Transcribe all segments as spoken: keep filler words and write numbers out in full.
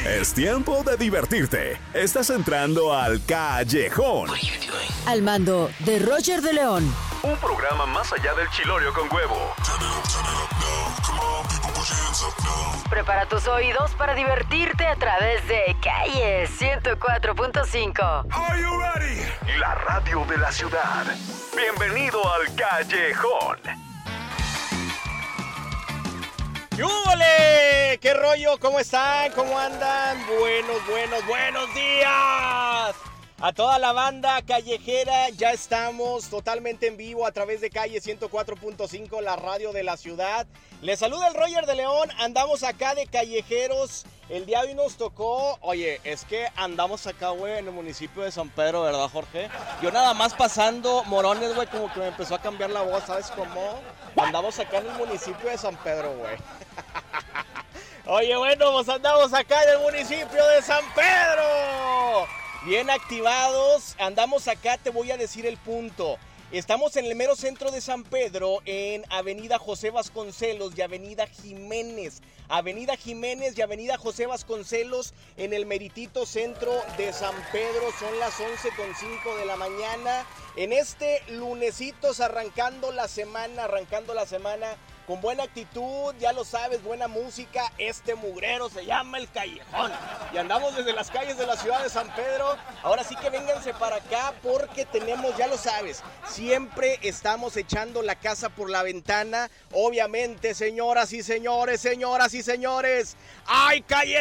Es tiempo de divertirte. Estás entrando al Callejón. Al mando de Roger de León. Un programa más allá del chilorio con huevo. Prepara tus oídos para divertirte a través de Calle ciento cuatro punto cinco. Are you ready? La radio de la ciudad. Bienvenido al Callejón. ¡Yúbole! ¿Qué rollo? ¿Cómo están? ¿Cómo andan? Buenos, buenos, buenos días. A toda la banda callejera, ya estamos totalmente en vivo a través de Calle ciento cuatro punto cinco, la radio de la ciudad. Les saluda el Roger de León, andamos acá de callejeros. El día de hoy nos tocó, oye, es que andamos acá, güey, en el municipio de San Pedro, ¿verdad, Jorge? Yo nada más pasando Morones, güey, como que me empezó a cambiar la voz, ¿sabes cómo? Andamos acá en el municipio de San Pedro, güey. Oye, bueno, pues andamos acá en el municipio de San Pedro. Bien activados, andamos acá, te voy a decir el punto. Estamos en el mero centro de San Pedro, en Avenida José Vasconcelos y Avenida Jiménez. Avenida Jiménez y Avenida José Vasconcelos, en el meritito centro de San Pedro. Son las once con cinco de la mañana. En este lunesitos, arrancando la semana, arrancando la semana con buena actitud, ya lo sabes, buena música. Este mugrero se llama El Callejón. Y andamos desde las calles de la ciudad de San Pedro. Ahora sí que vénganse para acá porque tenemos, ya lo sabes, siempre estamos echando la casa por la ventana. Obviamente, señoras y señores, señoras y señores, ¡hay Calle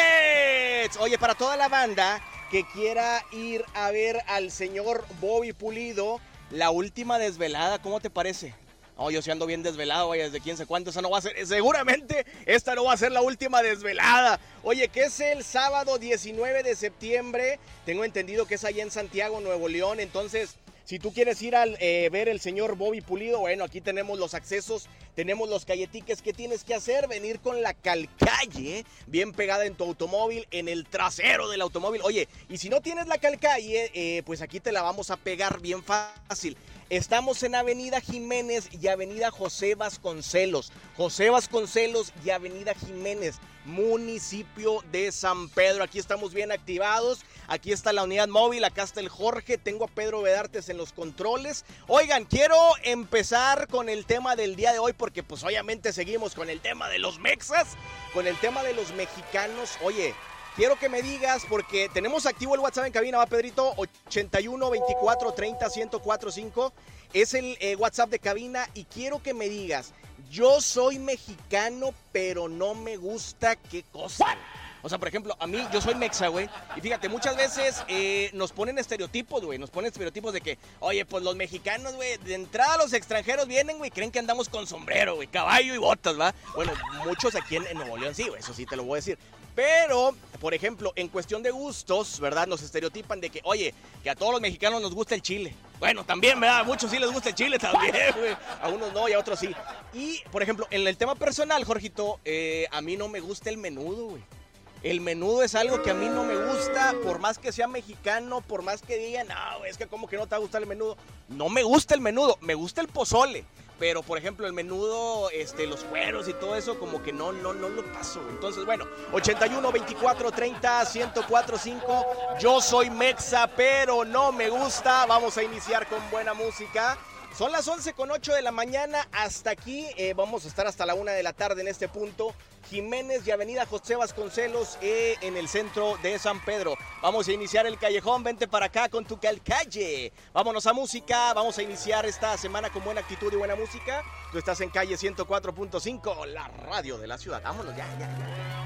Tickets! Oye, para toda la banda que quiera ir a ver al señor Bobby Pulido, la última desvelada, ¿cómo te parece? Oh, yo sí ando bien desvelado, vaya, desde quién sé cuánto, esa no va a ser, seguramente esta no va a ser la última desvelada. Oye, que es el sábado diecinueve de septiembre, tengo entendido que es allá en Santiago, Nuevo León, entonces, si tú quieres ir a eh, ver el señor Bobby Pulido, bueno, aquí tenemos los accesos, tenemos los calletiques. ¿Qué tienes que hacer? Venir con la calcalle bien pegada en tu automóvil, en el trasero del automóvil. Oye, y si no tienes la calcalle, eh, pues aquí te la vamos a pegar bien fácil. Estamos en Avenida Jiménez y Avenida José Vasconcelos. José Vasconcelos y Avenida Jiménez, municipio de San Pedro. Aquí estamos bien activados. Aquí está la unidad móvil, acá está el Jorge. Tengo a Pedro Vedartes en los controles. Oigan, quiero empezar con el tema del día de hoy porque pues obviamente seguimos con el tema de los mexas, con el tema de los mexicanos. Oye, quiero que me digas, porque tenemos activo el WhatsApp en cabina, ¿va, Pedrito? ochenta y uno, veinticuatro, treinta, ciento cuatro cinco. Es el eh, WhatsApp de cabina y quiero que me digas, yo soy mexicano, pero no me gusta qué cosa. O sea, por ejemplo, a mí, yo soy mexa, güey. Y fíjate, muchas veces eh, nos ponen estereotipos, güey. Nos ponen estereotipos de que, oye, pues los mexicanos, güey, de entrada los extranjeros vienen, güey, creen que andamos con sombrero, güey, caballo y botas, ¿va? Bueno, muchos aquí en, en Nuevo León sí, güey, eso sí te lo voy a decir. Pero, por ejemplo, en cuestión de gustos, ¿verdad? Nos estereotipan de que, oye, que a todos los mexicanos nos gusta el chile. Bueno, también, ¿verdad? A muchos sí les gusta el chile también, güey. A unos no y a otros sí. Y, por ejemplo, en el tema personal, Jorgito, eh, a mí no me gusta el menudo, güey. El menudo es algo que a mí no me gusta, por más que sea mexicano, por más que digan, no, es que como que no te gusta el menudo. No me gusta el menudo, me gusta el pozole. Pero, por ejemplo, el menudo, este, los cueros y todo eso, como que no, no, no lo paso. Entonces, bueno, ochenta y uno, veinticuatro, treinta, ciento cuatro cinco. Yo soy mexa, pero no me gusta. Vamos a iniciar con buena música. Son las once con ocho de la mañana. Hasta aquí, eh, vamos a estar hasta la una de la tarde en este punto. Jiménez y Avenida José Vasconcelos eh, en el centro de San Pedro. Vamos a iniciar el callejón, vente para acá con tu calcalle. Vámonos a música, vamos a iniciar esta semana con buena actitud y buena música. Tú estás en Calle ciento cuatro punto cinco, la radio de la ciudad. Vámonos, ya, ya, ya.